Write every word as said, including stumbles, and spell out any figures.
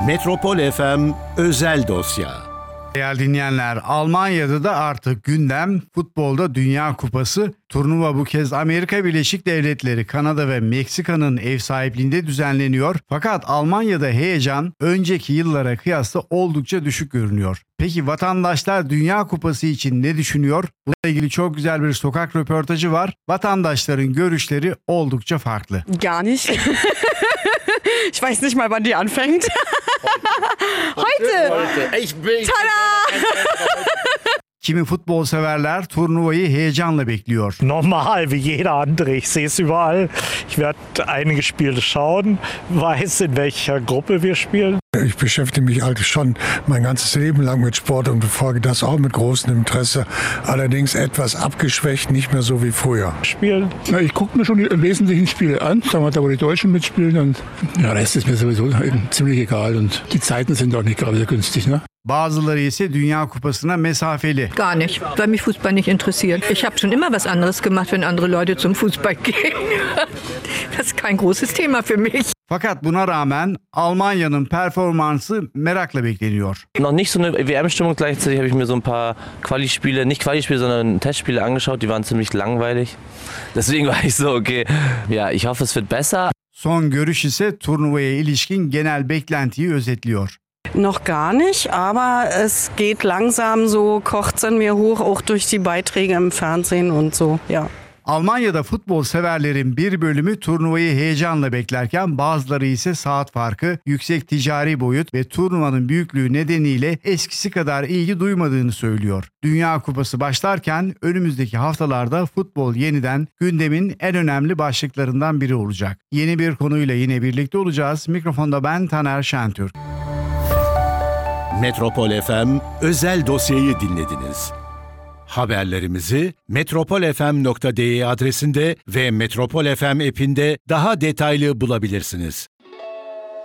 Metropol F M Özel Dosya. Değerli dinleyenler, Almanya'da da artık gündem futbolda Dünya Kupası. Turnuva bu kez Amerika Birleşik Devletleri, Kanada ve Meksika'nın ev sahipliğinde düzenleniyor. Fakat Almanya'da heyecan önceki yıllara kıyasla oldukça düşük görünüyor. Peki vatandaşlar Dünya Kupası için ne düşünüyor? Bununla ilgili çok güzel bir sokak röportajı var. Vatandaşların görüşleri oldukça farklı. Gar nicht. Ich weiß nicht mal, wann die anfängt. Heute. Heute. Ich bin. Tada! Kimi futbol severler turnuvayı heyecanla bekliyor. Normal, wie jeder andere. Ich sehe es überall. Ich werde einige Spiele schauen, weiß in welcher Gruppe wir spielen. Ich beschäftige mich eigentlich schon mein ganzes Leben lang mit Sport und verfolge das auch mit großem Interesse. Allerdings etwas abgeschwächt, nicht mehr so wie früher. Spielen. Na, ich gucke mir schon die wesentlichen Spiele an, sagen wir, da wo die Deutschen mitspielen. Und ja, Rest ist mir sowieso ziemlich egal und die Zeiten sind auch nicht gerade günstig, ne? Bazıları ise Dünya Kupası'na mesafeli. Gar nicht, weil mich Fußball nicht interessiert. Ich habe schon immer was anderes gemacht, wenn andere Leute zum Fußball gehen. Das ist kein großes Thema für mich. Fakat buna rağmen Almanya'nın performansı merakla bekleniyor. Noch nicht so eine W M-Stimmung, gleichzeitig habe ich mir so ein paar Quali-Spiele, nicht Quali-Spiele, sondern Testspiele angeschaut, die waren ziemlich langweilig. Deswegen war ich so, okay, ja, ich hoffe es wird besser. Son görüş ise turnuvaya ilişkin genel beklentiyi özetliyor. Noch gar nicht, aber es geht langsam so, kocht's in mir hoch, auch durch die Beiträge im Fernsehen und so, ja. Almanya'da futbol severlerin bir bölümü turnuvayı heyecanla beklerken bazıları ise saat farkı, yüksek ticari boyut ve turnuvanın büyüklüğü nedeniyle eskisi kadar ilgi duymadığını söylüyor. Dünya Kupası başlarken önümüzdeki haftalarda futbol yeniden gündemin en önemli başlıklarından biri olacak. Yeni bir konuyla yine birlikte olacağız. Mikrofonda ben Taner Şentürk. Metropol F M Özel Dosyayı dinlediniz. Haberlerimizi metropol f m nokta d e adresinde ve Metropol F M app'inde daha detaylı bulabilirsiniz.